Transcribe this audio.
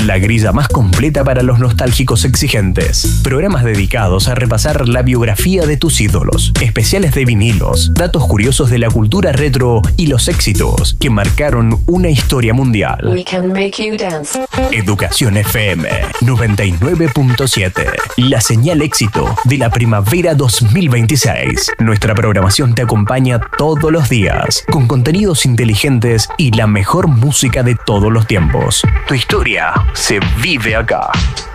la grilla más completa para los nostálgicos exigentes. Programas dedicados a repasar la biografía de tus ídolos, especiales de vinilos, datos curiosos de la cultura retro y los éxitos que marcaron una historia mundial. We can make you dance. Educación FM 99.7, la señal éxito de la primavera 2026. Nuestra programación te acompaña todos los días con contenidos inteligentes y la mejor música de todos los tiempos. Tu historia se vive acá.